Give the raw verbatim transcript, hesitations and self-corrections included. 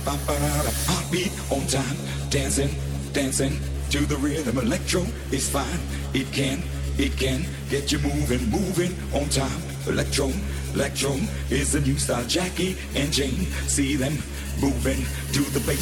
Heartbeat on time, dancing, dancing to the rhythm. Electro is fine, it can, it can get you moving, moving on time. Electro, electro is the new style. Jackie and Jane, see them moving to the bass.